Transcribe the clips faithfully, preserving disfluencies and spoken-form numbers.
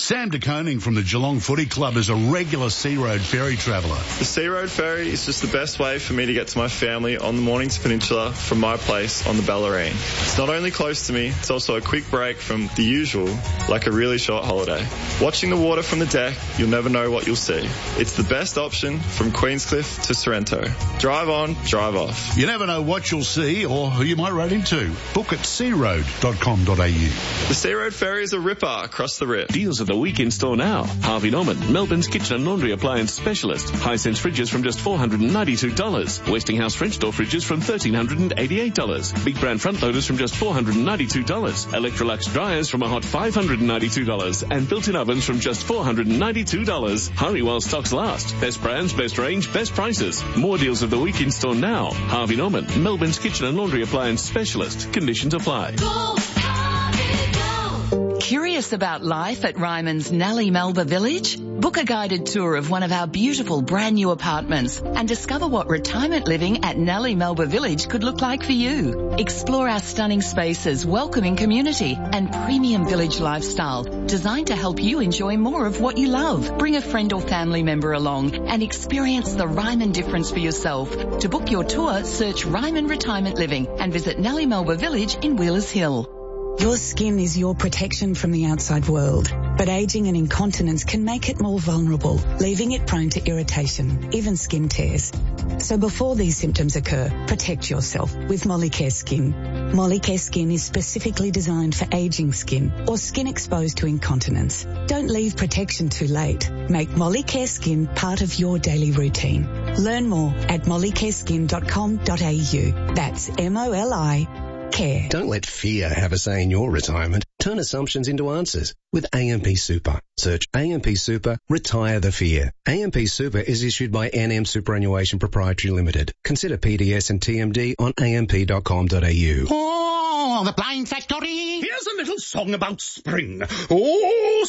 Sam de Koning from the Geelong Footy Club is a regular Sea Road ferry traveller. The Sea Road ferry is just the best way for me to get to my family on the Mornington Peninsula from my place on the Bellarine. It's not only close to me, it's also a quick break from the usual, like a really short holiday. Watching the water from the deck, you'll never know what you'll see. It's the best option from Queenscliff to Sorrento. Drive on, drive off. You never know what you'll see or who you might run into. Book at sea road dot com dot a u. The Sea Road ferry is a ripper across the rip. Deals of the week in store now. Harvey Norman, Melbourne's kitchen and laundry appliance specialist. Hisense fridges from just four hundred ninety-two dollars. Westinghouse French door fridges from one thousand three hundred eighty-eight dollars. Big brand front loaders from just four hundred ninety-two dollars. Electrolux dryers from a hot five hundred ninety-two dollars. And built-in ovens from just four hundred ninety-two dollars. Hurry while stocks last. Best brands, best range, best prices. More deals of the week in store now. Harvey Norman, Melbourne's kitchen and laundry appliance specialist. Conditions apply. Go, Harvey, go. Curious about life at Ryman's Nellie Melba Village? Book a guided tour of one of our beautiful brand new apartments and discover what retirement living at Nellie Melba Village could look like for you. Explore our stunning spaces, welcoming community and premium village lifestyle designed to help you enjoy more of what you love. Bring a friend or family member along and experience the Ryman difference for yourself. To book your tour, search Ryman Retirement Living and visit Nellie Melba Village in Wheelers Hill. Your skin is your protection from the outside world, but aging and incontinence can make it more vulnerable, leaving it prone to irritation, even skin tears. So before these symptoms occur, protect yourself with Molicare Skin. Molicare Skin is specifically designed for aging skin or skin exposed to incontinence. Don't leave protection too late. Make Molicare Skin part of your daily routine. Learn more at molicare skin dot com dot a u. That's M O L I Care. Don't let fear have a say in your retirement. Turn assumptions into answers with A M P Super. Search A M P Super, retire the fear. A M P Super is issued by N M Superannuation Proprietary Limited. Consider P D S and T M D on a m p dot com dot a u. Oh, the Blind Factory. Here's a little song about spring. Oh,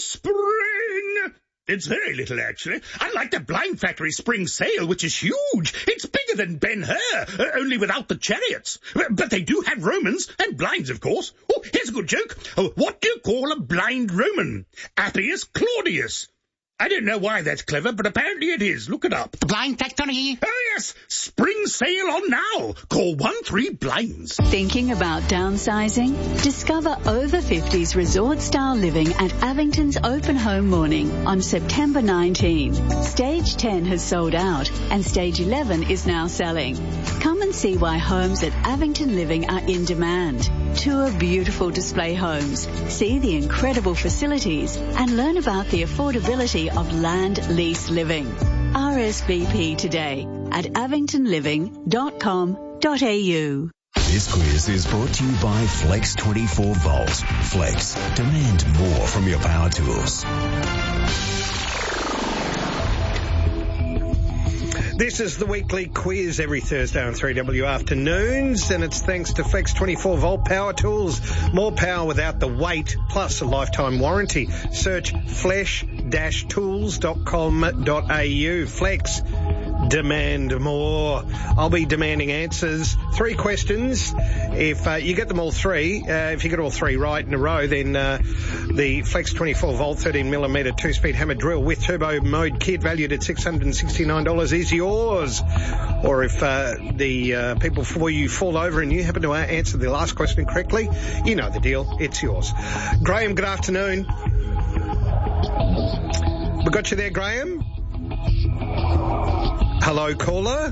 spring. It's very little, actually. Unlike the Blind Factory spring sale, which is huge. It's bigger than Ben-Hur, uh, only without the chariots. But they do have Romans, and blinds, of course. Oh, here's a good joke. Oh, what do you call a blind Roman? Appius Claudius. I don't know why that's clever, but apparently it is. Look it up. The Blind Factory. Oh, yes. Spring sale on now. Call one three blinds. Thinking about downsizing? Discover over fifties resort-style living at Avington's Open Home Morning on September nineteenth. Stage ten has sold out and Stage eleven is now selling. Come and see why homes at Avington Living are in demand. Tour beautiful display homes, see the incredible facilities and learn about the affordability of land lease living. R S V P today at avington living dot com dot a u. This quiz is brought to you by Flex twenty-four volt. Flex. Demand more from your power tools. This is the weekly quiz every Thursday on three W afternoons, and it's thanks to Flex twenty-four volt power tools. More power without the weight, plus a lifetime warranty. Search flesh dash tools dot com dot a u. Flex. Demand more. I'll be demanding answers. Three questions. If uh, you get them all three, uh, if you get all three right in a row, then uh, the Flex twenty-four volt thirteen millimeter two-speed hammer drill with turbo mode kit valued at six hundred sixty-nine dollars is yours. Or if uh, the uh, people before you fall over and you happen to answer the last question correctly, you know the deal. It's yours. Graham, good afternoon. We got you there, Graham? Hello, caller.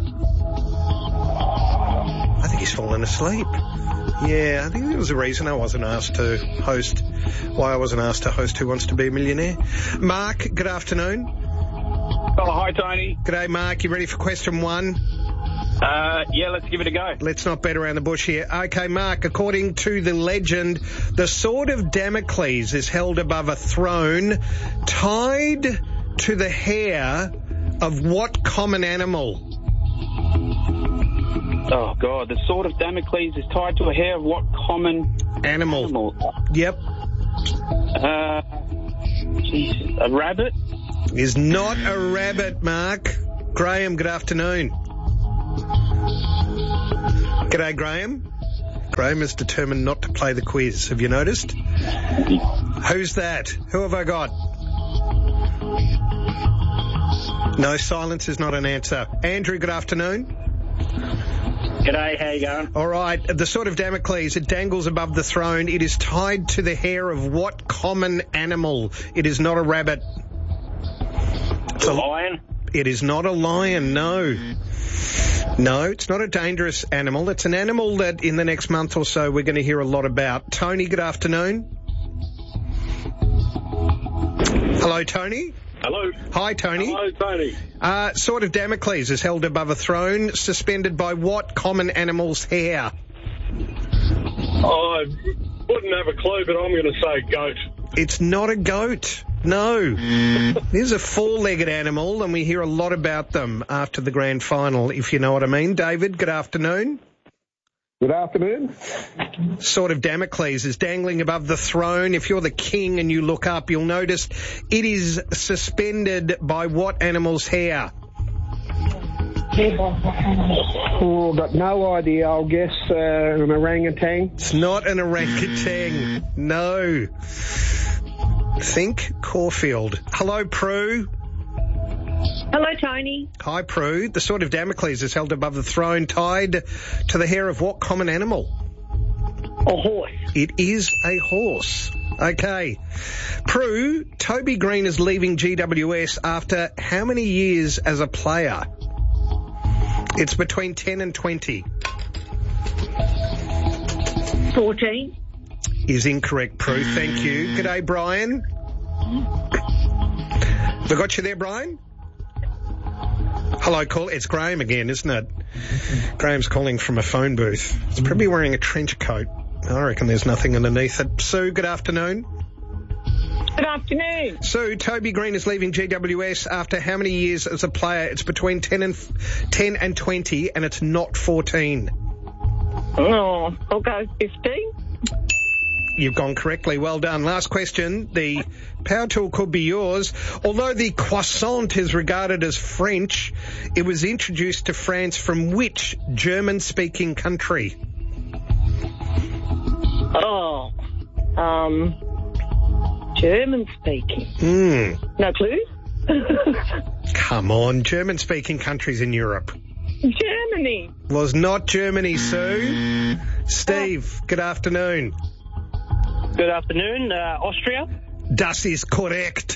I think he's fallen asleep. Yeah, I think there was a reason I wasn't asked to host, why I wasn't asked to host Who Wants to Be a Millionaire. Mark, good afternoon. Oh, hi, Tony. G'day, Mark. You ready for question one? Uh, yeah, let's give it a go. Let's not beat around the bush here. Okay, Mark, according to the legend, the sword of Damocles is held above a throne tied to the hair of what common animal? Oh, God. The sword of Damocles is tied to a hair of what common animal? animal? Yep. Uh, geez, a rabbit? Is not a rabbit, Mark. Graham, good afternoon. G'day, Graham. Graham is determined not to play the quiz. Have you noticed? Who's that? Who have I got? No, silence is not an answer. Andrew, good afternoon. G'day, how you going? All right, the sword of Damocles, it dangles above the throne. It is tied to the hair of what common animal? It is not a rabbit. It's a lion? It is not a lion, no. No, it's not a dangerous animal. It's an animal that in the next month or so we're going to hear a lot about. Tony, good afternoon. Hello, Tony. Hello. Hi, Tony. Hello, Tony. Uh, sword of Damocles is held above a throne, suspended by what common animal's hair? I wouldn't have a clue, but I'm going to say goat. It's not a goat. No. This is a four-legged animal, and we hear a lot about them after the grand final, if you know what I mean. David, good afternoon. Good afternoon. Sword of Damocles is dangling above the throne. If you're the king and you look up, you'll notice it is suspended by what animal's hair? Oh, got no idea. I'll guess uh, an orangutan. It's not an orangutan. No. Think Caulfield. Hello, Prue. Hello, Tony. Hi, Prue. The sword of Damocles is held above the throne, tied to the hair of what common animal? A horse. It is a horse. Okay. Prue, Toby Green is leaving G W S after how many years as a player? It's between ten and twenty. fourteen. Is incorrect, Prue. Thank you. G'day, Brian. Have I got you there, Brian? Hello, call. It's Graham again, isn't it? Graham's calling from a phone booth. He's probably wearing a trench coat. I reckon there's nothing underneath it. Sue, good afternoon. Good afternoon. Sue, Toby Green is leaving G W S after how many years as a player? It's between ten and ten and twenty, and it's not fourteen. Oh, I'll go fifteen. You've gone correctly. Well done. Last question. The power tool could be yours. Although the croissant is regarded as French, it was introduced to France from which German-speaking country? Oh, um, German-speaking. Hmm. No clue? Come on. German-speaking countries in Europe. Germany. Was not Germany, Sue. Steve, good afternoon. Good afternoon. Uh, Austria? Das ist korrekt.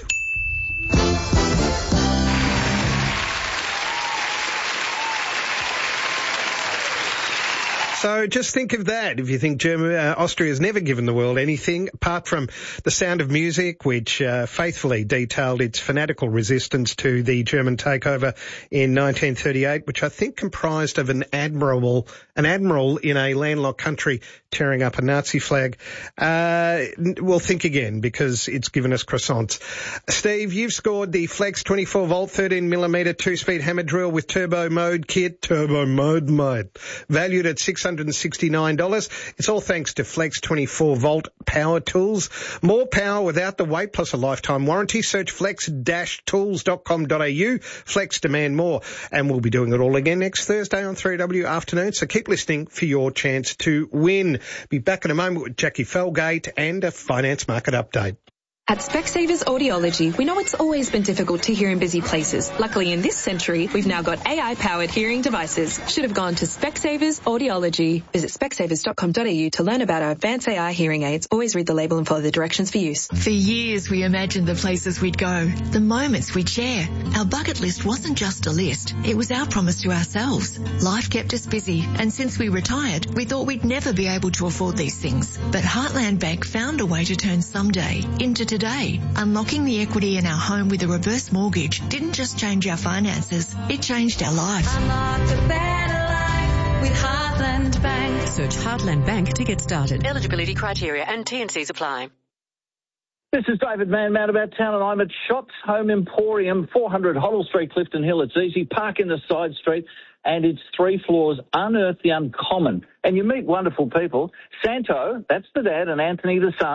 So just think of that. If you think Germany, uh, Austria's never given the world anything apart from The Sound of Music, which uh, faithfully detailed its fanatical resistance to the German takeover in nineteen thirty-eight, which I think comprised of an admiral, an admiral in a landlocked country tearing up a Nazi flag. Uh, we'll think again because it's given us croissants. Steve, you've scored the Flex twenty-four volt, thirteen millimeter two-speed hammer drill with turbo mode kit, turbo mode mode, valued at six hundred sixty-nine dollars. It's all thanks to Flex twenty-four volt power tools. More power without the weight plus a lifetime warranty. Search flex dash tools dot com dot a u. Flex, demand more. And we'll be doing it all again next Thursday on three W afternoon. So keep listening for your chance to win. Be back in a moment with Jackie Felgate and a finance market update. At Specsavers Audiology, we know it's always been difficult to hear in busy places. Luckily, in this century, we've now got A I-powered hearing devices. Should have gone to Specsavers Audiology. Visit specsavers dot com dot a u to learn about our advanced A I hearing aids. Always read the label and follow the directions for use. For years, we imagined the places we'd go, the moments we'd share. Our bucket list wasn't just a list. It was our promise to ourselves. Life kept us busy, and since we retired, we thought we'd never be able to afford these things. But Heartland Bank found a way to turn someday into today. Unlocking the equity in our home with a reverse mortgage didn't just change our finances, it changed our life. Unlock a better life with Heartland Bank. Search Heartland Bank to get started. Eligibility criteria and T and Cs apply. This is David Mann, Mount About Town, and I'm at Shots Home Emporium, four hundred Hoddle Street, Clifton Hill. It's easy. Park in the side street, and it's three floors. Unearth the uncommon. And you meet wonderful people. Santo, that's the dad, and Anthony, the son.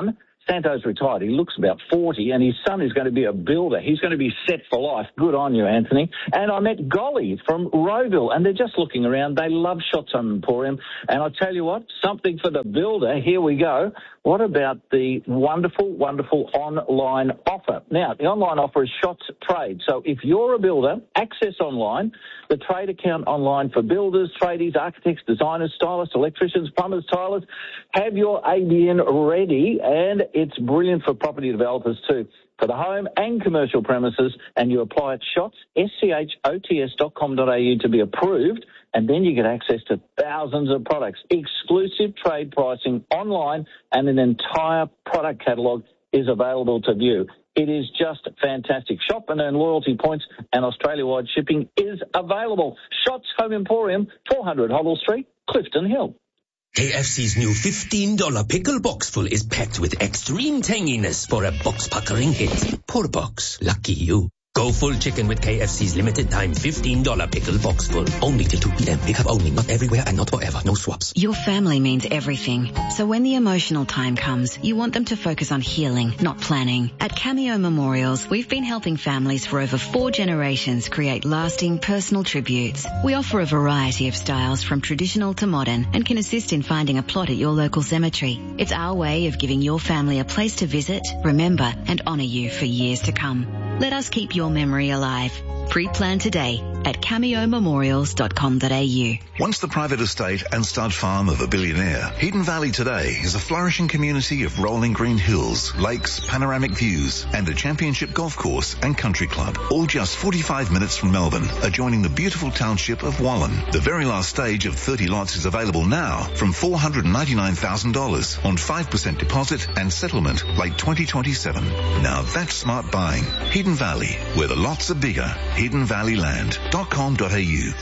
Santo's retired. He looks about forty, and his son is going to be a builder. He's going to be set for life. Good on you, Anthony. And I met Golly from Rowville, and they're just looking around. They love Shots Home Emporium. And I'll tell you what, something for the builder. Here we go. What about the wonderful, wonderful online offer? Now, the online offer is Shots Trade. So if you're a builder, access online, the trade account online for builders, tradies, architects, designers, stylists, electricians, plumbers, tilers. Have your A B N ready, and it's brilliant for property developers too. For the home and commercial premises, and you apply at shots, S C H O T S dot com dot A U to be approved, and then you get access to thousands of products. Exclusive trade pricing online, and an entire product catalogue is available to view. It is just fantastic. Shop and earn loyalty points, and Australia-wide shipping is available. Shots Home Emporium, four hundred Hobble Street, Clifton Hill. K F C's new fifteen dollar pickle box full is packed with extreme tanginess for a box-puckering hit. Poor box. Lucky you. Go full chicken with K F C's limited time fifteen dollar pickle box full. Only till two p.m. Pick up only. Not everywhere and not forever. No swaps. Your family means everything. So when the emotional time comes, you want them to focus on healing, not planning. At Cameo Memorials, we've been helping families for over four generations create lasting personal tributes. We offer a variety of styles from traditional to modern and can assist in finding a plot at your local cemetery. It's our way of giving your family a place to visit, remember, and honour you for years to come. Let us keep your memory alive. Pre-plan today at cameo memorials dot com dot a u. Once the private estate and stud farm of a billionaire, Eden Valley today is a flourishing community of rolling green hills, lakes, panoramic views, and a championship golf course and country club. All just forty-five minutes from Melbourne, adjoining the beautiful township of Wallen. The very last stage of thirty lots is available now from four hundred ninety-nine thousand dollars on five percent deposit and settlement late twenty twenty-seven. Now that's smart buying. Eden Valley, where the lots are bigger. Eden Valley Land dot com dot a u.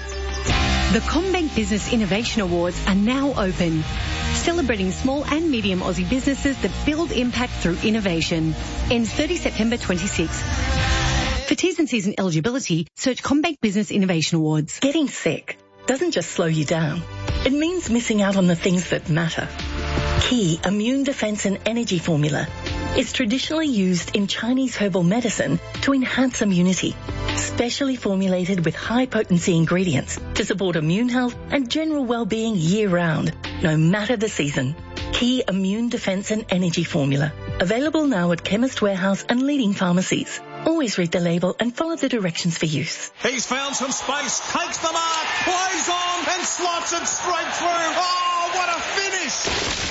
The CommBank Business Innovation Awards are now open, celebrating small and medium Aussie businesses that build impact through innovation. Ends thirtieth September twenty-sixth. For T's and C's and eligibility, search CommBank Business Innovation Awards. Getting sick doesn't just slow you down. It means missing out on the things that matter. Key Immune Defense and Energy Formula is traditionally used in Chinese herbal medicine to enhance immunity, specially formulated with high-potency ingredients to support immune health and general well-being year-round, no matter the season. Key Immune Defense and Energy Formula. Available now at Chemist Warehouse and leading pharmacies. Always read the label and follow the directions for use. He's found some space, takes the mark, plays on and slots it straight through. Oh, what a finish!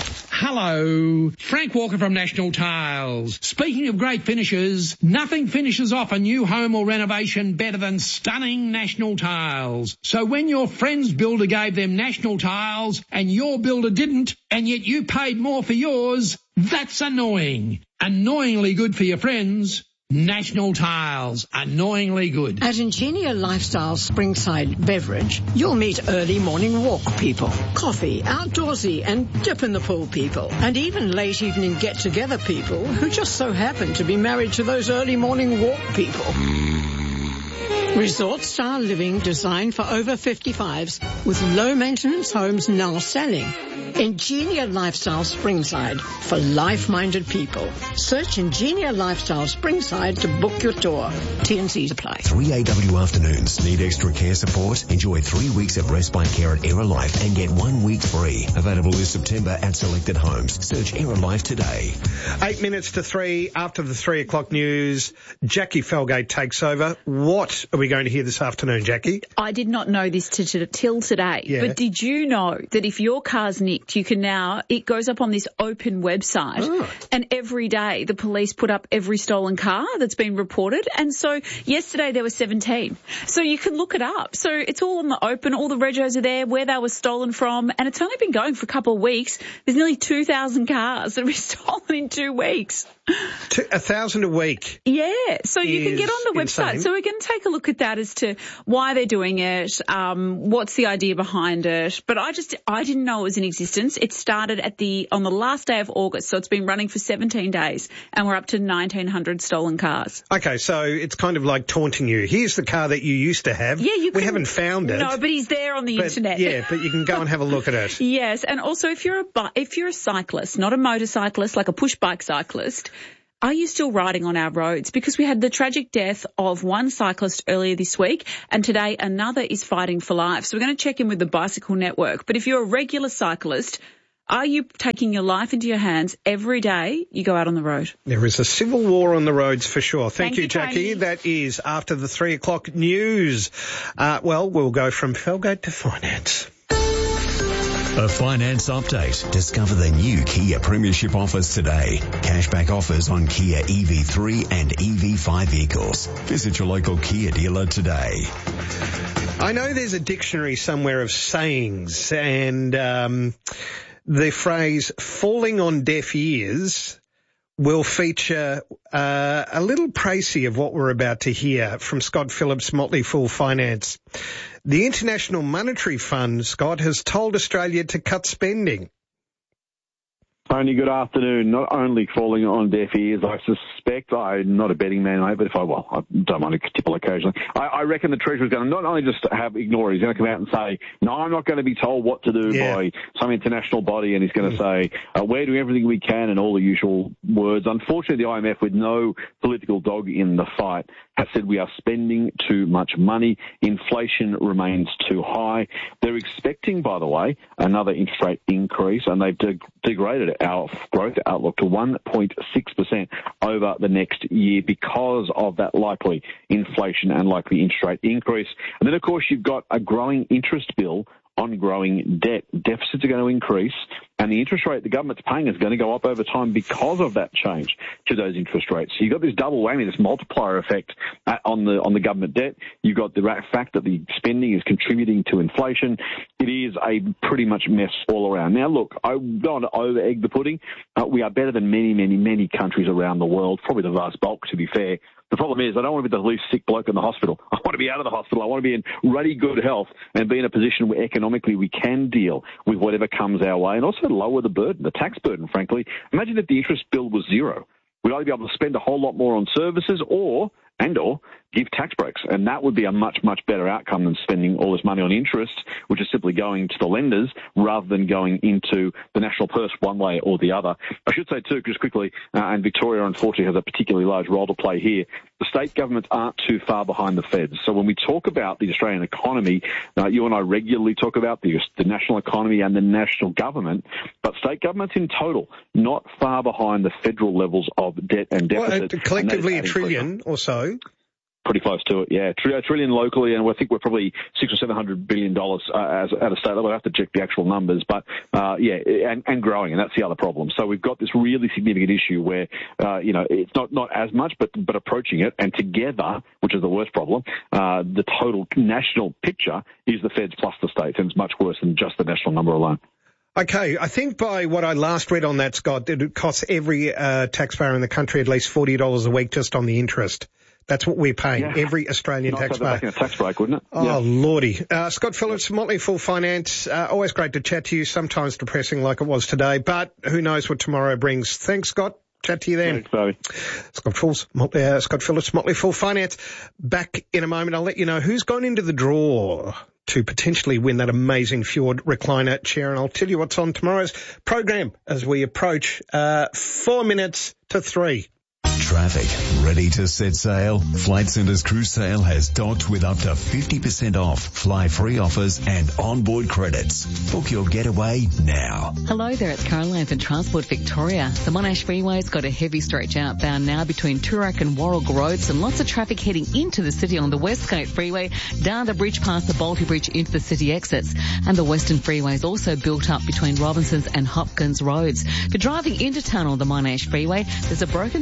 Hello, Frank Walker from National Tiles. Speaking of great finishes, nothing finishes off a new home or renovation better than stunning National Tiles. So when your friend's builder gave them National Tiles and your builder didn't, and yet you paid more for yours, that's annoying. Annoyingly good for your friends. National Tiles, annoyingly good. At Ingenia Lifestyle Springside Beverage, you'll meet early morning walk people, coffee, outdoorsy and dip in the pool people, and even late evening get-together people who just so happen to be married to those early morning walk people. Resort-style living designed for over fifty-fives with low-maintenance homes now selling. Ingenia Lifestyle Springside for life-minded people. Search Ingenia Lifestyle Springside to book your tour. T and C's apply. three A W afternoons. Need extra care support? Enjoy three weeks of respite care at Era Life and get one week free. Available this September at selected homes. Search Era Life today. Eight minutes to three after the three o'clock news. Jackie Felgate takes over. What are we going to hear this afternoon, Jackie? I did not know this t- t- till today, yeah. But did you know that if your car's nicked, you can now, it goes up on this open website oh. and every day the police put up every stolen car that's been reported. And so yesterday there were seventeen. So you can look it up. So it's all on the open, all the regos are there, where they were stolen from, and it's only been going for a couple of weeks. There's nearly two thousand cars that have been stolen in two weeks. A thousand a week. Yeah, so you can get on the website. Insane. So we're going to take a look look at that as to why they're doing it, um, what's the idea behind it. But I just, I didn't know it was in existence. It started at the, on the last day of August, so it's been running for seventeen days, and we're up to nineteen hundred stolen cars. Okay, so it's kind of like taunting you. Here's the car that you used to have. Yeah, you We can, haven't found it. No, but he's there on the but, internet. Yeah, but you can go and have a look at it. Yes, and also if you're a bi- if you're a cyclist, not a motorcyclist, like a push bike cyclist, are you still riding on our roads? Because we had the tragic death of one cyclist earlier this week, and today another is fighting for life. So we're going to check in with the Bicycle Network. But if you're a regular cyclist, are you taking your life into your hands every day you go out on the road? There is a civil war on the roads for sure. Thank, Thank you, you, Jackie. Tony. That is after the three o'clock news. Uh, well, we'll go from Felgate to finance. A finance update. Discover the new Kia Premiership offers today. Cashback offers on Kia E V three and E V five vehicles. Visit your local Kia dealer today. I know there's a dictionary somewhere of sayings, and um, the phrase falling on deaf ears will feature uh, a little précis of what we're about to hear from Scott Phillips, Motley Fool Finance. The International Monetary Fund, Scott, has told Australia to cut spending. Tony, good afternoon. Not only falling on deaf ears, I suspect, I'm not a betting man, mate, but if I, well, I don't mind a tipple occasionally. I, I reckon the Treasury's going to not only just have ignore it, he's going to come out and say, no, I'm not going to be told what to do yeah. by some international body, and he's going to say, uh, we're doing everything we can, and all the usual words. Unfortunately, the I M F, with no political dog in the fight, has said we are spending too much money. Inflation remains too high. They're expecting, by the way, another interest rate increase, and they've de- degraded our growth outlook to one point six percent over the next year because of that likely inflation and likely interest rate increase. And then, of course, you've got a growing interest bill on growing debt. Deficits are going to increase, and the interest rate the government's paying is going to go up over time because of that change to those interest rates. So you've got this double whammy, this multiplier effect on the on the government debt. You've got the fact that the spending is contributing to inflation. It is a pretty much mess all around. Now, look, I don't want to over-egg the pudding. Uh, we are better than many, many, many countries around the world, probably the vast bulk, to be fair. The problem is I don't want to be the least sick bloke in the hospital. I want to be out of the hospital. I want to be in ruddy good health and be in a position where economically we can deal with whatever comes our way and also lower the burden, the tax burden, frankly. Imagine if the interest bill was zero. We'd either be able to spend a whole lot more on services or and or give tax breaks. And that would be a much, much better outcome than spending all this money on interest, which is simply going to the lenders rather than going into the national purse one way or the other. I should say, too, just quickly, uh, and Victoria, unfortunately, has a particularly large role to play here, the state governments aren't too far behind the feds. So when we talk about the Australian economy, uh, you and I regularly talk about the, the national economy and the national government, but state governments in total not far behind the federal levels of debt and deficit. Well, uh, collectively a trillion or so. Pretty close to it, yeah. A trillion locally, and I think we're probably six or seven hundred billion dollars uh, as, at a state level. I have to check the actual numbers, but uh, yeah, and, and growing, and that's the other problem. So we've got this really significant issue where uh, you know it's not not as much, but but approaching it, and together, which is the worst problem, uh, the total national picture is the feds plus the states, and it's much worse than just the national number alone. Okay, I think by what I last read on that, Scott, it costs every uh, taxpayer in the country at least forty dollars a week just on the interest. That's what we're paying, yeah. every Australian Not taxpayer. Taking a tax break, wouldn't it? Oh, yeah. Lordy. Uh, Scott Phillips, Motley Fool Finance. Uh, always great to chat to you, sometimes depressing like it was today, but who knows what tomorrow brings. Thanks, Scott. Chat to you then. Thanks, Bobby. Scott, Fools, uh, Scott Phillips, Motley Fool Finance. Back in a moment. I'll let you know who's gone into the draw to potentially win that amazing Fjord recliner chair, and I'll tell you what's on tomorrow's program as we approach uh, four minutes to three. Traffic. Ready to set sail? Flight Centre's cruise sale has docked with up to fifty percent off, fly free offers and onboard credits. Book your getaway now. Hello there, it's Caroline from Transport Victoria. The Monash Freeway's got a heavy stretch outbound now between Toorak and Warrell Roads, and lots of traffic heading into the city on the West Coast Freeway, down the bridge past the Balti Bridge into the city exits. And the Western Freeway is also built up between Robinsons and Hopkins Roads. For driving into town on the Monash Freeway, there's a broken down motor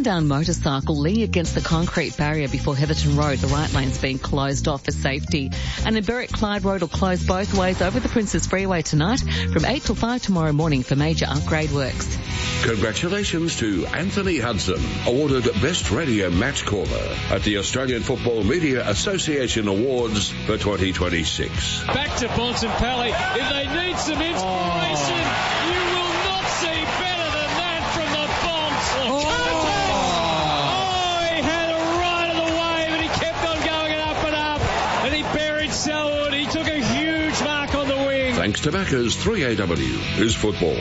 motorcycle leaning against the concrete barrier before Heatherton Road. The right lane's being closed off for safety. And in Berwick, Clyde Road will close both ways over the Princes Freeway tonight from eight till five tomorrow morning for major upgrade works. Congratulations to Anthony Hudson, awarded Best Radio Match Caller at the Australian Football Media Association Awards for twenty twenty-six. Back to Bontempelli. If they need some inspiration, oh. you will not see better than that from the Bonts. Oh. oh, he had a right of the wave and he kept on going and up and up and he buried Selwood. He took a huge mark on the wing. Thanks to Macca's three A W is football.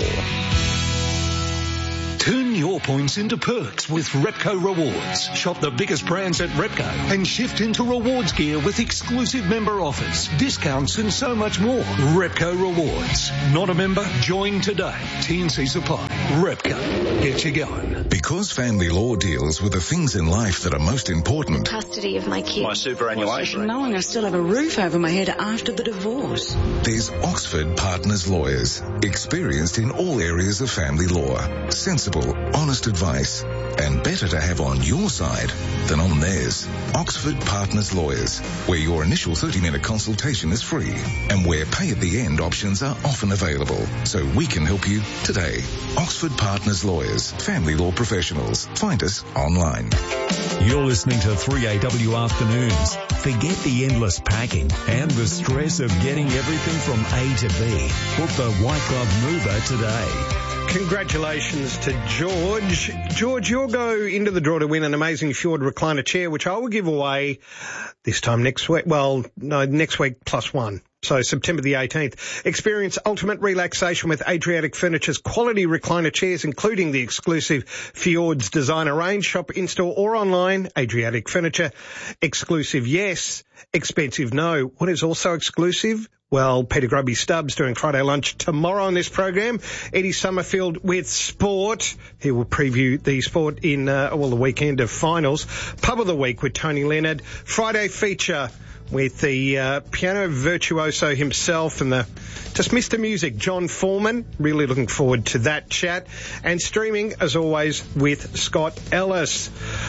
Turn your points into perks with Repco Rewards. Shop the biggest brands at Repco and shift into rewards gear with exclusive member offers, discounts and so much more. Repco Rewards. Not a member? Join today. T and C's apply. Repco. Get you going. Because family law deals with the things in life that are most important. Custody of my kids. My superannuation. Knowing I still have a roof over my head after the divorce. There's Oxford Partners Lawyers. Experienced in all areas of family law. Sensible, honest advice, and better to have on your side than on theirs. Oxford Partners Lawyers, where your initial thirty-minute consultation is free and where pay at the end options are often available, so we can help you today. Oxford Partners Lawyers, family law professionals. Find us online. You're listening to three A W Afternoons. Forget the endless packing and the stress of getting everything from A to B. Book the White Glove Mover today. Congratulations to George. George, you'll go into the draw to win an amazing Fjord recliner chair, which I will give away this time next week. Well, no, next week plus one. So September the eighteenth. Experience ultimate relaxation with Adriatic Furniture's quality recliner chairs, including the exclusive Fjord's designer range. Shop in-store or online. Adriatic Furniture. Exclusive, yes. Expensive, no. What is also exclusive? Well, Peter Grubby Stubbs doing Friday lunch tomorrow on this program. Eddie Summerfield with sport. He will preview the sport in, uh, well, the weekend of finals. Pub of the week with Tony Leonard. Friday feature with the uh, piano virtuoso himself and the just Mister Music, John Foreman. Really looking forward to that chat. And streaming, as always, with Scott Ellis.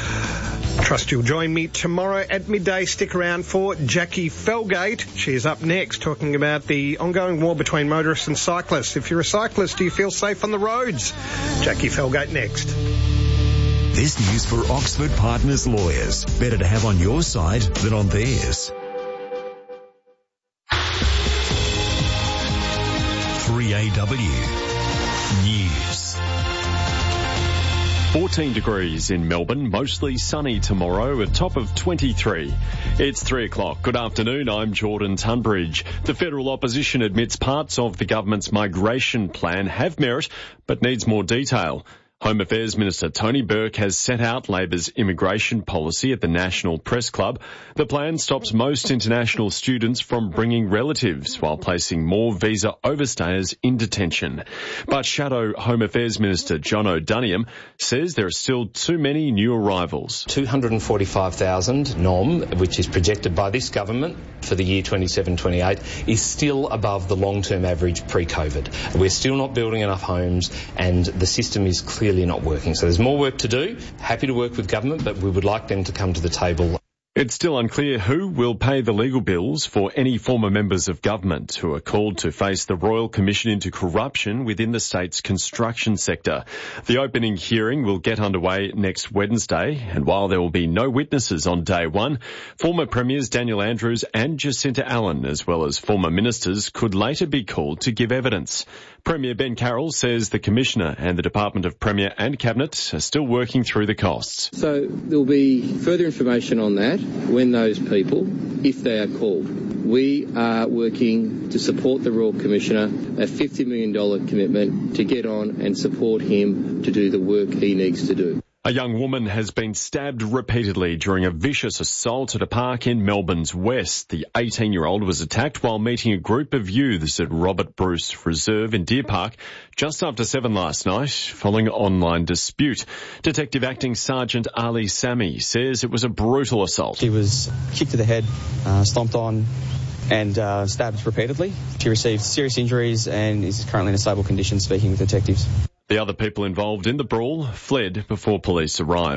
Trust you'll join me tomorrow at midday. Stick around for Jackie Felgate. She's up next talking about the ongoing war between motorists and cyclists. If you're a cyclist, do you feel safe on the roads? Jackie Felgate next. This news for Oxford Partners Lawyers. Better to have on your side than on theirs. three A W News. fourteen degrees in Melbourne, mostly sunny tomorrow, a top of twenty-three. It's three o'clock. Good afternoon, I'm Jordan Tunbridge. The federal opposition admits parts of the government's migration plan have merit, but needs more detail. Home Affairs Minister Tony Burke has set out Labor's immigration policy at the National Press Club. The plan stops most international students from bringing relatives while placing more visa overstayers in detention. But Shadow Home Affairs Minister John O'Doniam says there are still too many new arrivals. two hundred forty-five thousand nom, which is projected by this government for the year twenty-seven twenty-eight, is still above the long-term average pre-COVID. We're still not building enough homes and the system is clearly not working. So there's more work to do. Happy to work with government, but we would like them to come to the table. It's still unclear who will pay the legal bills for any former members of government who are called to face the Royal Commission into corruption within the state's construction sector. The opening hearing will get underway next Wednesday, and while there will be no witnesses on day one, former Premiers Daniel Andrews and Jacinta Allen, as well as former ministers, could later be called to give evidence. Premier Ben Carroll says the Commissioner and the Department of Premier and Cabinet are still working through the costs. So there will be further information on that when those people, if they are called. We are working to support the Royal Commissioner, a fifty million dollars commitment to get on and support him to do the work he needs to do. A young woman has been stabbed repeatedly during a vicious assault at a park in Melbourne's west. The eighteen-year-old was attacked while meeting a group of youths at Robert Bruce Reserve in Deer Park just after seven last night, following an online dispute. Detective Acting Sergeant Ali Sami says it was a brutal assault. She was kicked to the head, uh, stomped on and uh, stabbed repeatedly. She received serious injuries and is currently in a stable condition, speaking with detectives. The other people involved in the brawl fled before police arrived.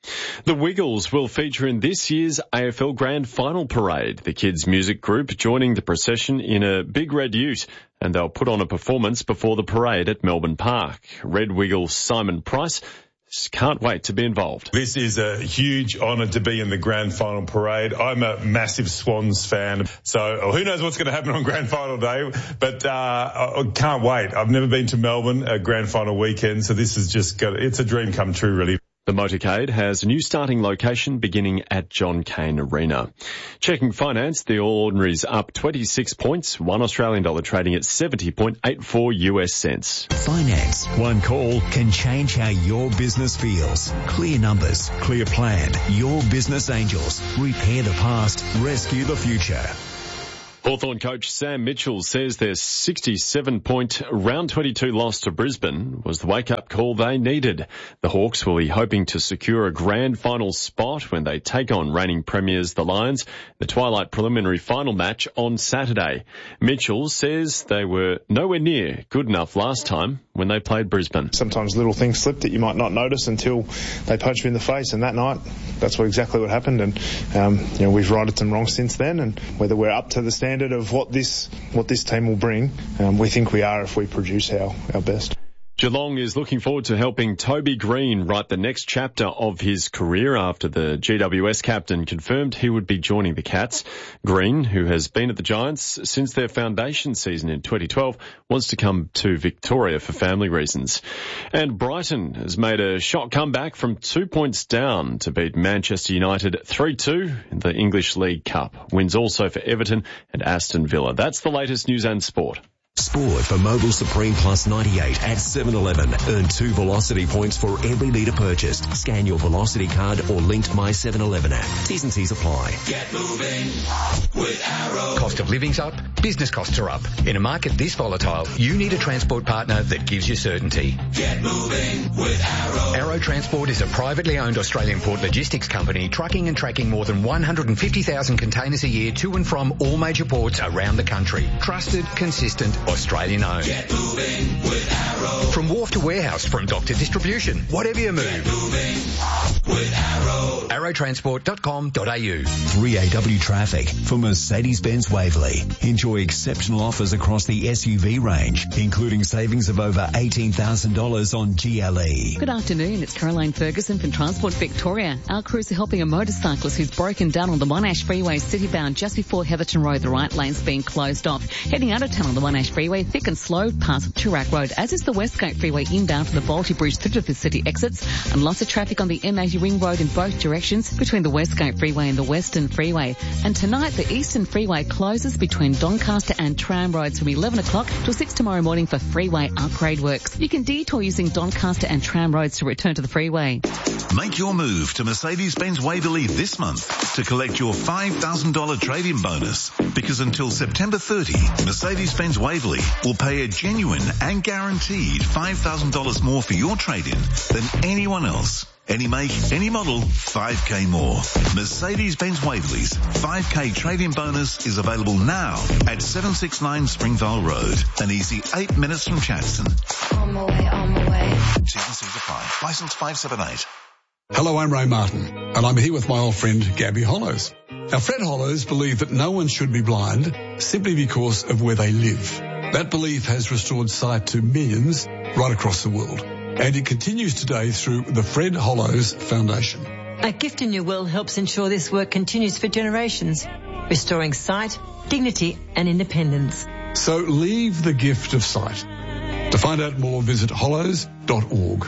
The Wiggles will feature in this year's A F L Grand Final Parade. The kids' music group joining the procession in a big red ute, and they'll put on a performance before the parade at Melbourne Park. Red Wiggles Simon Price can't wait to be involved. This is a huge honour to be in the Grand Final Parade. I'm a massive Swans fan, so who knows what's going to happen on Grand Final Day, but uh, I can't wait. I've never been to Melbourne, a Grand Final weekend, so this is just, got, it's a dream come true, really. The motorcade has a new starting location beginning at John Cain Arena. Checking finance, the All Ordinaries up twenty-six points, one Australian dollar trading at seventy point eight four U S cents. Finance. One call can change how your business feels. Clear numbers, clear plan. Your Business Angels. Repair the past, rescue the future. Hawthorn coach Sam Mitchell says their sixty-seven point round twenty-two loss to Brisbane was the wake-up call they needed. The Hawks will be hoping to secure a grand final spot when they take on reigning premiers the Lions, the twilight preliminary final match on Saturday. Mitchell says they were nowhere near good enough last time when they played Brisbane. Sometimes little things slip that you might not notice until they punch you in the face, and that night, that's what exactly what happened. And um, you know, we've righted some wrongs since then, and whether we're up to the standard of what this what this team will bring, um, we think we are if we produce our, our best. Geelong is looking forward to helping Toby Green write the next chapter of his career after the G W S captain confirmed he would be joining the Cats. Green, who has been at the Giants since their foundation season in twenty twelve, wants to come to Victoria for family reasons. And Brighton has made a shot comeback from two points down to beat Manchester United three two in the English League Cup. Wins also for Everton and Aston Villa. That's the latest news and sport. Sport for Mobil Supreme Plus ninety-eight at seven eleven. Earn two Velocity points for every litre purchased. Scan your Velocity card or linked My seven eleven app. T's and C's apply. Get moving with Arrow. Cost of living's up, business costs are up. In a market this volatile, you need a transport partner that gives you certainty. Get moving with Arrow. Arrow Transport is a privately owned Australian port logistics company trucking and tracking more than one hundred fifty thousand containers a year to and from all major ports around the country. Trusted, consistent, Australian owned. Get moving with Arrow. From wharf to warehouse, from dock to distribution, whatever you move. Get moving with Arrow. arrow transport dot com dot a u. three A W traffic for Mercedes-Benz Waverley. Enjoy exceptional offers across the S U V range, including savings of over eighteen thousand dollars on G L E. Good afternoon, it's Caroline Ferguson from Transport Victoria. Our crews are helping a motorcyclist who's broken down on the Monash Freeway city-bound just before Heatherton Road. The right lane's being closed off. Heading out of town on the Monash Freeway, thick and slow past Toorak Road, as is the Westgate Freeway inbound from the Balti Bridge through to the city exits, and lots of traffic on the M eighty Ring Road in both directions between the Westgate Freeway and the Western Freeway. And tonight, the Eastern Freeway closes between Doncaster and Tram Roads from eleven o'clock till six tomorrow morning for freeway upgrade works. You can detour using Doncaster and Tram Roads to return to the freeway. Make your move to Mercedes-Benz Waverley this month to collect your five thousand dollars trade-in bonus, because until September thirtieth, Mercedes-Benz Waverley will pay a genuine and guaranteed five thousand dollars more for your trade-in than anyone else. Any make, any model, five K more. Mercedes-Benz Waverley's five K trade-in bonus is available now at seven sixty-nine Springvale Road, an easy eight minutes from Chadstone. On my way, on my way. T's and C's apply. Licence five seven eight. Hello, I'm Ray Martin, and I'm here with my old friend Gabby Hollows. Now, Fred Hollows believed that no one should be blind simply because of where they live. That belief has restored sight to millions right across the world, and it continues today through the Fred Hollows Foundation. A Gift in Your Will helps ensure this work continues for generations, restoring sight, dignity and independence. So leave the gift of sight. To find out more, visit hollows dot org.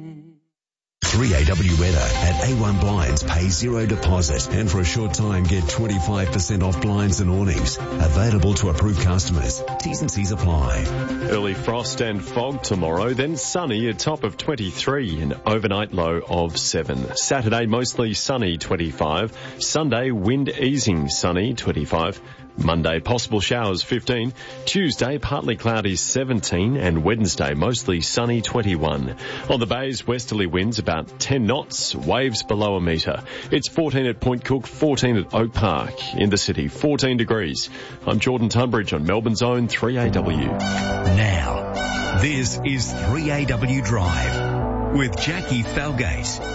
three A W weather at A one Blinds. Pay zero deposit, and for a short time get twenty-five percent off blinds and awnings. Available to approved customers. T's and C's apply. Early frost and fog tomorrow, then sunny, a top of twenty-three, an overnight low of seven. Saturday mostly sunny, twenty-five. Sunday wind easing, sunny, twenty-five. Monday, possible showers, fifteen. Tuesday, partly cloudy, seventeen. And Wednesday, mostly sunny, twenty-one. On the bays, westerly winds about ten knots, waves below a metre. It's fourteen at Point Cook, fourteen at Oak Park. In the city, fourteen degrees. I'm Jordan Tunbridge on Melbourne's own three A W. Now, this is three A W Drive with Jackie Falgate.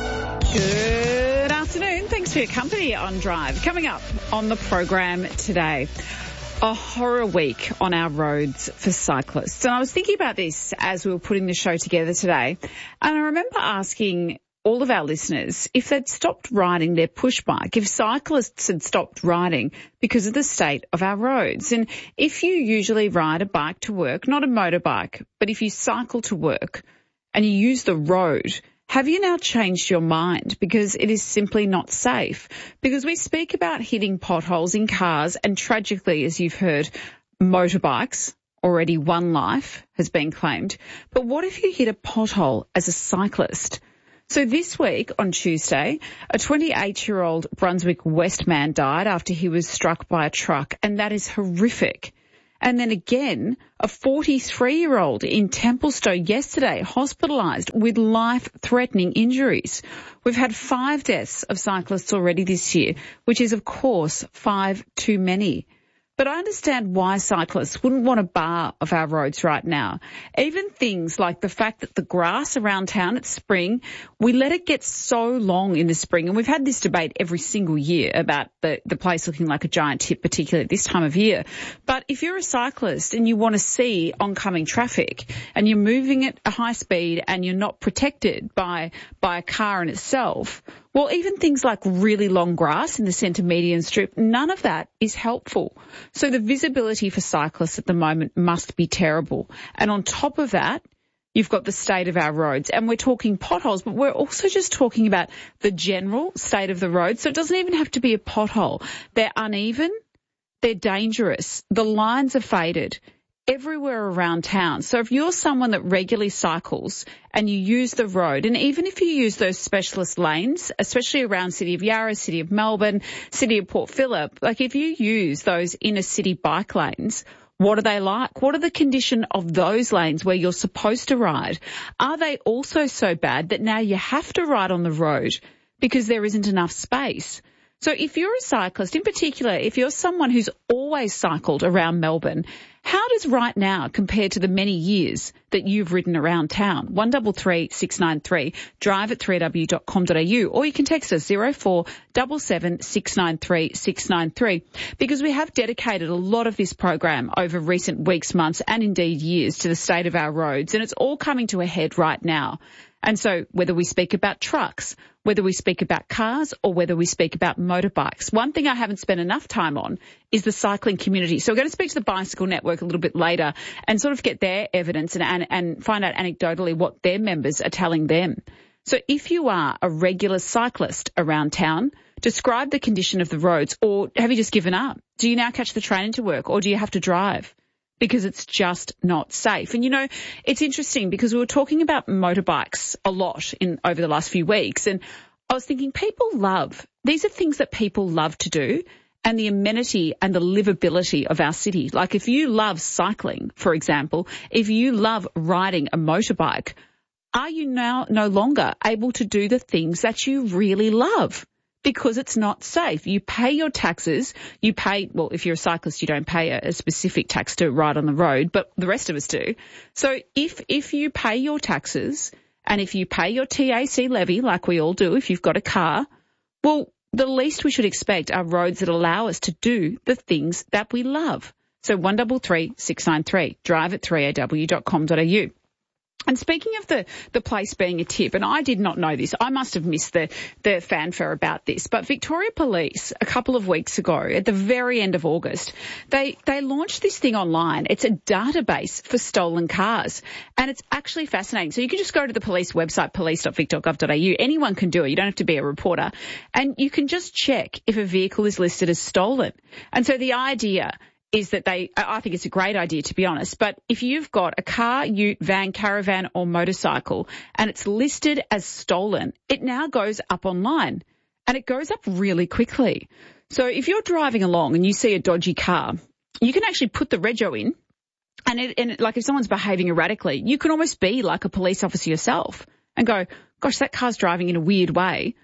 Good afternoon. Thanks for your company on Drive. Coming up on the program today, a horror week on our roads for cyclists. And I was thinking about this as we were putting the show together today. And I remember asking all of our listeners if they'd stopped riding their push bike, if cyclists had stopped riding because of the state of our roads. And if you usually ride a bike to work, not a motorbike, but if you cycle to work and you use the road, have you now changed your mind because it is simply not safe? Because we speak about hitting potholes in cars and tragically, as you've heard, motorbikes, already one life has been claimed. But what if you hit a pothole as a cyclist? So this week on Tuesday, a twenty-eight-year-old Brunswick West man died after he was struck by a truck, and that is horrific. And then again, a forty-three-year-old in Templestowe yesterday hospitalised with life-threatening injuries. We've had five deaths of cyclists already this year, which is, of course, five too many. But I understand why cyclists wouldn't want a bar of our roads right now. Even things like the fact that the grass around town, it's spring, we let it get so long in the spring. And we've had this debate every single year about the, the place looking like a giant tip, particularly at this time of year. But if you're a cyclist and you want to see oncoming traffic and you're moving at a high speed and you're not protected by, by a car in itself, well, even things like really long grass in the centre median strip, none of that is helpful. So the visibility for cyclists at the moment must be terrible. And on top of that, you've got the state of our roads. And we're talking potholes, but we're also just talking about the general state of the road. So it doesn't even have to be a pothole. They're uneven. They're dangerous. The lines are faded everywhere around town. So if you're someone that regularly cycles and you use the road, and even if you use those specialist lanes, especially around City of Yarra, City of Melbourne, City of Port Phillip, like if you use those inner city bike lanes, what are they like? What are the condition of those lanes where you're supposed to ride? Are they also so bad that now you have to ride on the road because there isn't enough space? So if you're a cyclist, in particular, if you're someone who's always cycled around Melbourne, how does right now compare to the many years that you've ridden around town? one three three six nine three, drive at three a w dot com dot a u, or you can text us zero four seven seven six nine three six nine three, because we have dedicated a lot of this program over recent weeks, months, and indeed years to the state of our roads, and it's all coming to a head right now. And so whether we speak about trucks, whether we speak about cars, or whether we speak about motorbikes, one thing I haven't spent enough time on is the cycling community. So we're going to speak to the Bicycle Network a little bit later and sort of get their evidence and, and, and find out anecdotally what their members are telling them. So if you are a regular cyclist around town, describe the condition of the roads, or have you just given up? Do you now catch the train into work, or do you have to drive? Because it's just not safe. And, you know, it's interesting because we were talking about motorbikes a lot in over the last few weeks, and I was thinking people love, these are things that people love to do, and the amenity and the livability of our city. Like if you love cycling, for example, if you love riding a motorbike, are you now no longer able to do the things that you really love? Because it's not safe. You pay your taxes, you pay, well, if you're a cyclist, you don't pay a, a specific tax to ride on the road, but the rest of us do. So if, if you pay your taxes and if you pay your T A C levy, like we all do if you've got a car, well, the least we should expect are roads that allow us to do the things that we love. So one three three six nine three, drive at three a w dot com dot a u. And speaking of the, the place being a tip, and I did not know this, I must have missed the, the fanfare about this, but Victoria Police a couple of weeks ago, at the very end of August, they, they launched this thing online. It's a database for stolen cars, and it's actually fascinating. So you can just go to the police website, police dot vic dot gov dot a u. Anyone can do it. You don't have to be a reporter. And you can just check if a vehicle is listed as stolen. And so the idea is that they, I think it's a great idea, to be honest, but if you've got a car, ute, van, caravan or motorcycle and it's listed as stolen, it now goes up online and it goes up really quickly. So if you're driving along and you see a dodgy car, you can actually put the rego in and, it, and it, like if someone's behaving erratically, you can almost be like a police officer yourself and go, gosh, that car's driving in a weird way.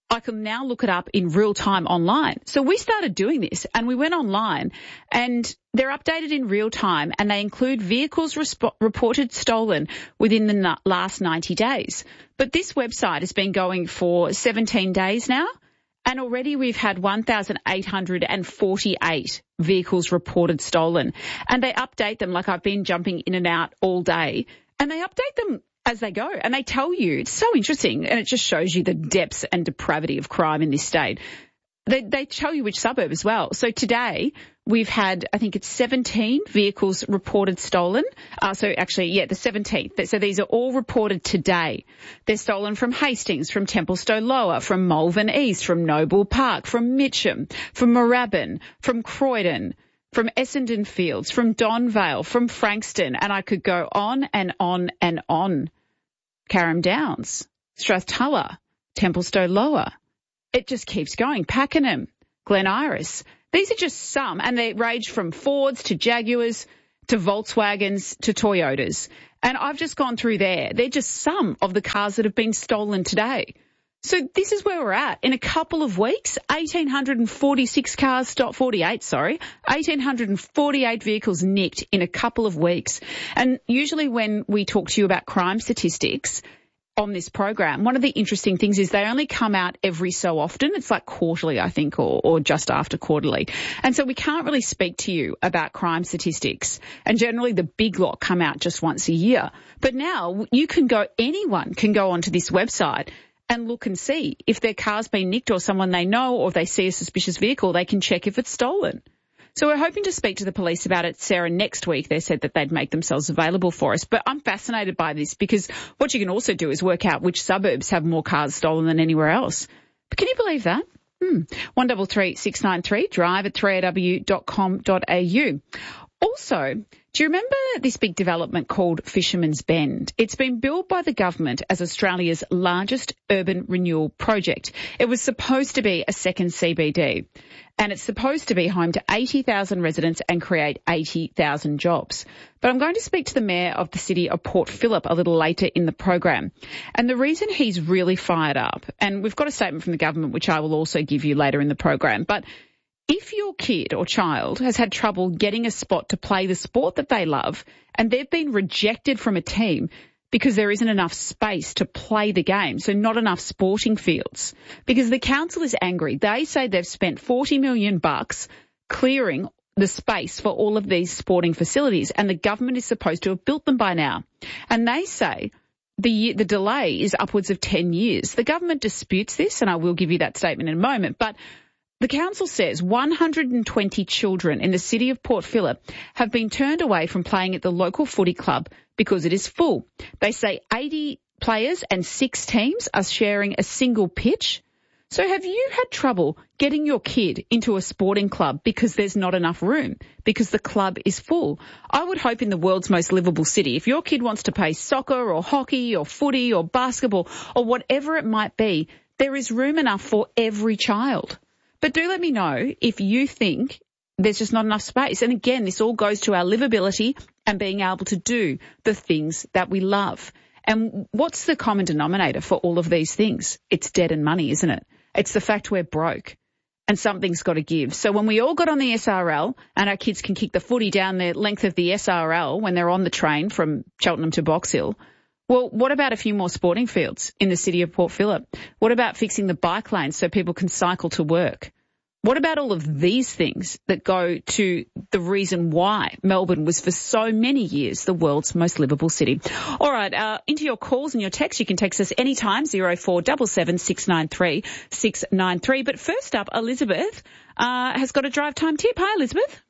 I can now look it up in real time online. So we started doing this and we went online and they're updated in real time and they include vehicles resp- reported stolen within the n- last ninety days. But this website has been going for seventeen days now. And already we've had one thousand eight hundred forty-eight vehicles reported stolen. And they update them like I've been jumping in and out all day. And they update them as they go. And they tell you, it's so interesting, and it just shows you the depths and depravity of crime in this state. They, they tell you which suburb as well. So today we've had, I think it's seventeen vehicles reported stolen. Uh, so actually, yeah, the seventeenth. So these are all reported today. They're stolen from Hastings, from Templestowe Lower, from Malvern East, from Noble Park, from Mitcham, from Moorabbin, from Croydon, from Essendon Fields, from Donvale, from Frankston, and I could go on and on and on. Carrum Downs, Strathtulla, Templestowe Lower. It just keeps going. Pakenham, Glen Iris. These are just some, and they range from Fords to Jaguars to Volkswagens to Toyotas. And I've just gone through there. They're just some of the cars that have been stolen today. So this is where we're at. In a couple of weeks, one thousand eight hundred forty-six cars, stop, forty-eight, sorry, one thousand eight hundred forty-eight vehicles nicked in a couple of weeks. And usually when we talk to you about crime statistics on this program, one of the interesting things is they only come out every so often. It's like quarterly, I think, or, or just after quarterly. And so we can't really speak to you about crime statistics. And generally the big lot come out just once a year. But now you can go, anyone can go onto this website and look and see if their car's been nicked or someone they know, or if they see a suspicious vehicle, they can check if it's stolen. So we're hoping to speak to the police about it, Sarah, next week. They said that they'd make themselves available for us. But I'm fascinated by this because what you can also do is work out which suburbs have more cars stolen than anywhere else. But can you believe that? Hmm. one three three six nine three, drive at three a w dot com dot a u. Also, do you remember this big development called Fisherman's Bend? It's been built by the government as Australia's largest urban renewal project. It was supposed to be a second C B D, and it's supposed to be home to eighty thousand residents and create eighty thousand jobs. But I'm going to speak to the mayor of the city of Port Phillip a little later in the program. And the reason he's really fired up, and we've got a statement from the government which I will also give you later in the program, but if your kid or child has had trouble getting a spot to play the sport that they love and they've been rejected from a team because there isn't enough space to play the game, so not enough sporting fields, because the council is angry. They say they've spent forty million bucks clearing the space for all of these sporting facilities and the government is supposed to have built them by now. And they say the the delay is upwards of ten years. The government disputes this, and I will give you that statement in a moment, but the council says one hundred twenty children in the city of Port Phillip have been turned away from playing at the local footy club because it is full. They say eighty players and six teams are sharing a single pitch. So have you had trouble getting your kid into a sporting club because there's not enough room, because the club is full? I would hope in the world's most livable city, if your kid wants to play soccer or hockey or footy or basketball or whatever it might be, there is room enough for every child. But do let me know if you think there's just not enough space. And again, this all goes to our livability and being able to do the things that we love. And what's the common denominator for all of these things? It's debt and money, isn't it? It's the fact we're broke and something's got to give. So when we all got on the S R L and our kids can kick the footy down the length of the S R L when they're on the train from Cheltenham to Box Hill, well, what about a few more sporting fields in the city of Port Phillip? What about fixing the bike lanes so people can cycle to work? What about all of these things that go to the reason why Melbourne was for so many years the world's most livable city? All right, uh, into your calls and your texts. You can text us anytime, zero four seven seven, six nine three, six nine three. But first up, Elizabeth uh, has got a drive time tip. Hi, Elizabeth.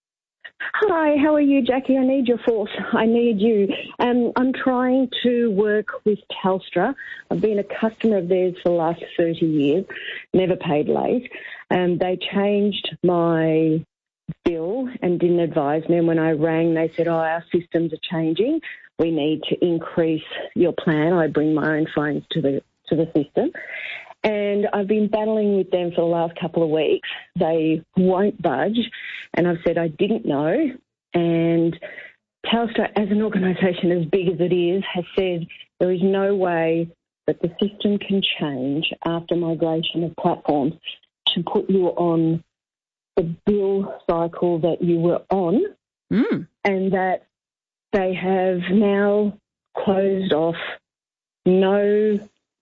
Hi, how are you, Jackie? I need your force. I need you. Um, I'm trying to work with Telstra. I've been a customer of theirs for the last thirty years, never paid late. Um, they changed my bill and didn't advise me. And when I rang, they said, oh, our systems are changing. We need to increase your plan. I bring my own phones to the to the system. And I've been battling with them for the last couple of weeks. They won't budge. And I've said I didn't know. And Telstra, as an organisation as big as it is, has said there is no way but the system can change after migration of platforms to put you on the bill cycle that you were on, mm. and that they have now closed off no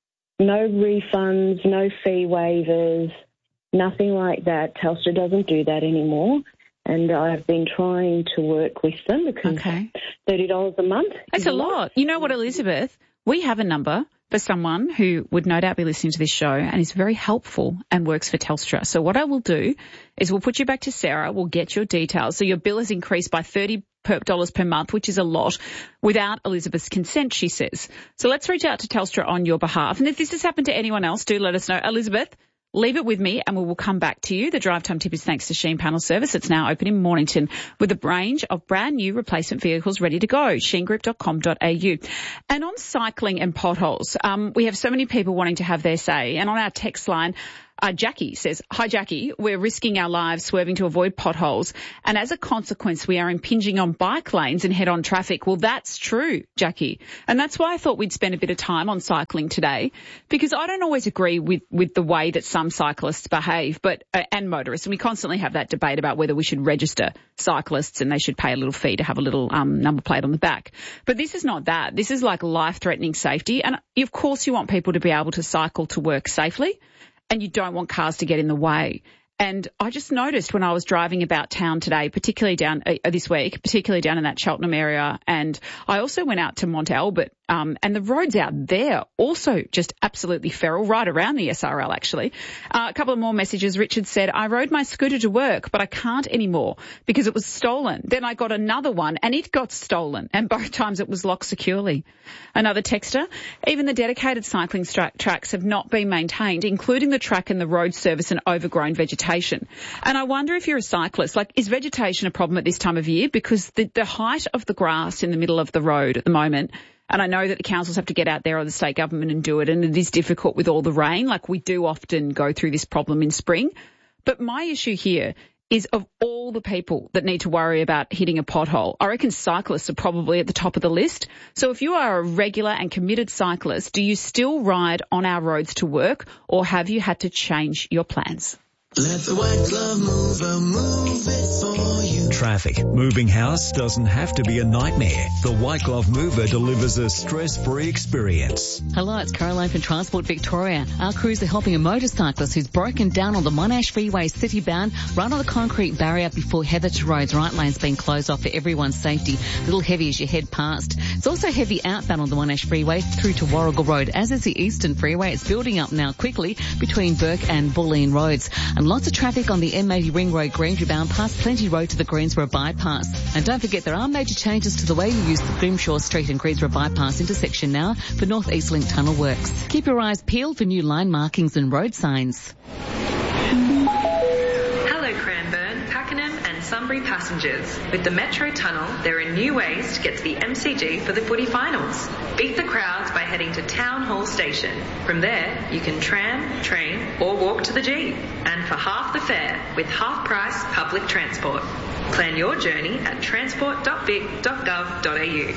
no refunds, no fee waivers, nothing like that. Telstra doesn't do that anymore. And I've been trying to work with them because okay. thirty dollars a month. That's a lot. lot. You know what, Elizabeth? We have a number for someone who would no doubt be listening to this show and is very helpful and works for Telstra. So what I will do is we'll put you back to Sarah. We'll get your details. So your bill has increased by thirty dollars per month, which is a lot, without Elizabeth's consent, she says. So let's reach out to Telstra on your behalf. And if this has happened to anyone else, do let us know. Elizabeth, leave it with me and we will come back to you. The drive time tip is thanks to Sheen Panel Service. It's now open in Mornington with a range of brand new replacement vehicles ready to go. sheen group dot com dot a u. And on cycling and potholes, um, we have so many people wanting to have their say. And on our text line, Uh, Jackie says, hi, Jackie, we're risking our lives swerving to avoid potholes. And as a consequence, we are impinging on bike lanes and head-on traffic. Well, that's true, Jackie. And that's why I thought we'd spend a bit of time on cycling today, because I don't always agree with, with the way that some cyclists behave, but, uh, and motorists. And we constantly have that debate about whether we should register cyclists and they should pay a little fee to have a little, um, number plate on the back. But this is not that. This is like life-threatening safety. And of course you want people to be able to cycle to work safely, and you don't want cars to get in the way. And I just noticed when I was driving about town today, particularly down uh, this week, particularly down in that Cheltenham area, and I also went out to Mont Albert, um, and the roads out there also just absolutely feral, right around the S R L actually. Uh, a couple of more messages. Richard said, I rode my scooter to work, but I can't anymore because it was stolen. Then I got another one and it got stolen, and both times it was locked securely. Another texter, even the dedicated cycling tra- tracks have not been maintained, including the track and the road service and overgrown vegetation. And I wonder if you're a cyclist, like, is vegetation a problem at this time of year? Because the, the height of the grass in the middle of the road at the moment, and I know that the councils have to get out there or the state government and do it, and it is difficult with all the rain. Like, we do often go through this problem in spring. But my issue here is, of all the people that need to worry about hitting a pothole, I reckon cyclists are probably at the top of the list. So if you are a regular and committed cyclist, do you still ride on our roads to work, or have you had to change your plans? Let the white glove mover move it for you. Traffic. Moving house doesn't have to be a nightmare. The White Glove Mover delivers a stress-free experience. Hello, it's Caroline from Transport Victoria. Our crews are helping a motorcyclist who's broken down on the Monash Freeway city-bound right on the concrete barrier before Heatherton Road's right lane's been closed off for everyone's safety. A little heavy as you head past. It's also heavy outbound on the Monash Freeway through to Warrigal Road, as is the Eastern Freeway. It's building up now quickly between Burke and Bulleen Roads. And lots of traffic on the M eighty Ring Road Greenview bound past Plenty Road to the Greensborough bypass. And don't forget there are major changes to the way you use the Grimshaw Street and Greensborough bypass intersection now for North East Link tunnel works. Keep your eyes peeled for new line markings and road signs. Hello Cranbourne, Pakenham and Sunbury passengers. With the Metro Tunnel, there are new ways to get to the M C G for the footy finals. Beat the crowds by heading to Town Hall Station. From there, you can tram, train or walk to the G. And for half the fare, with half-price public transport. Plan your journey at transport dot vic dot gov dot a u.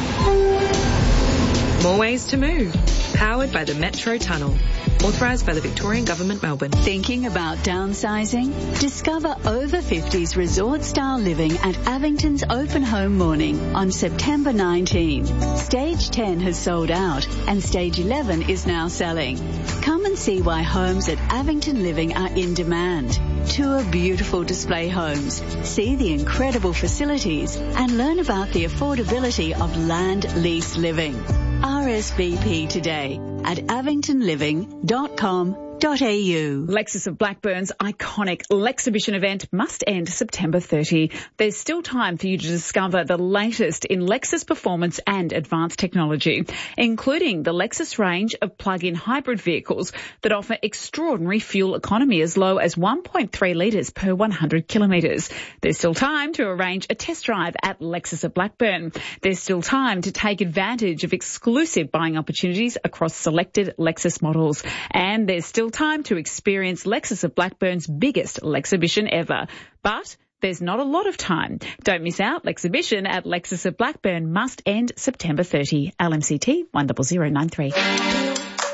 More ways to move. Powered by the Metro Tunnel. Authorised by the Victorian Government, Melbourne. Thinking about downsizing? Discover over fifties resort-style living at Avington's Open Home Morning on September nineteenth. Stage ten has sold out and Stage eleven is now selling. Come and see why homes at Avington Living are in demand. Tour beautiful display homes, see the incredible facilities and learn about the affordability of land lease living. R S V P today at avington living dot com dot a u. Lexus of Blackburn's iconic Lexhibition event must end September thirtieth. There's still time for you to discover the latest in Lexus performance and advanced technology, including the Lexus range of plug-in hybrid vehicles that offer extraordinary fuel economy as low as one point three litres per one hundred kilometres. There's still time to arrange a test drive at Lexus of Blackburn. There's still time to take advantage of exclusive buying opportunities across selected Lexus models. And there's still time to experience Lexus of Blackburn's biggest Lexhibition ever. But there's not a lot of time. Don't miss out. Lexhibition at Lexus of Blackburn must end September thirtieth. L M C T one zero zero nine three.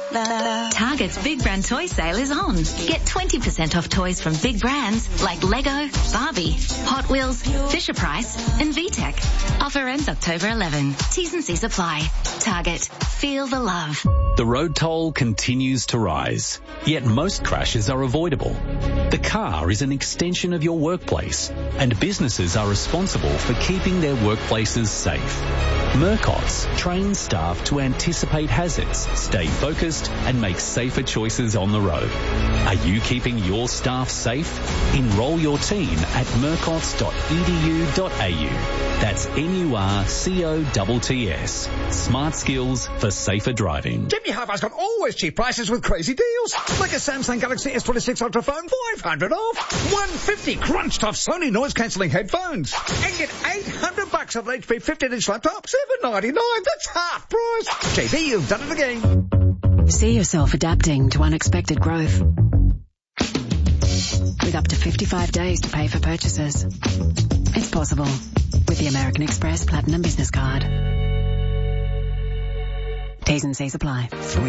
Target's Big Brand Toy Sale is on. Get twenty percent off toys from big brands like Lego, Barbie, Hot Wheels, Fisher-Price and V TEC. Offer ends October eleventh. T's and C's apply. Target. Feel the love. The road toll continues to rise, yet most crashes are avoidable. The car is an extension of your workplace, and businesses are responsible for keeping their workplaces safe. Murcott's trains staff to anticipate hazards, stay focused, and make safer choices on the road. Are you keeping your staff safe? Enrol your team at murcotts dot e d u dot a u. That's M U R C O T T S. Smart skills for safer driving. Jimmy Hi-Fi's got always cheap prices with crazy deals. Like a Samsung Galaxy S twenty-six Ultra phone, five hundred off. one hundred fifty crunch tough Sony noise-cancelling headphones. And get eight hundred bucks on an H P fifteen-inch laptop, seven ninety-nine. That's half price. J B, you've done it again. See yourself adapting to unexpected growth. With up to fifty-five days to pay for purchases. It's possible with the American Express Platinum Business Card. T's and C's apply.